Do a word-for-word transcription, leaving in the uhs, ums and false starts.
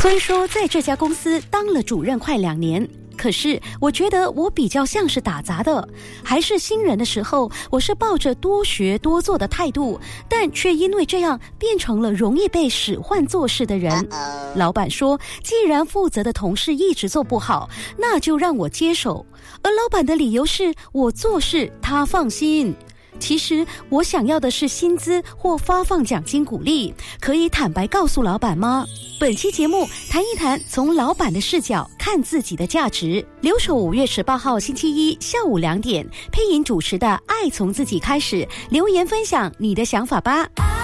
虽说在这家公司当了主任快两年，可是我觉得我比较像是打杂的，还是新人的时候，我是抱着多学多做的态度，但却因为这样变成了容易被使唤做事的人。老板说，既然负责的同事一直做不好，那就让我接手，而老板的理由是我做事他放心。其实我想要的是薪资或发放奖金鼓励，可以坦白告诉老板吗？本期节目谈一谈从老板的视角看自己的价值。留守五月十八号星期一下午两点，配音主持的《爱从自己开始》，留言分享你的想法吧。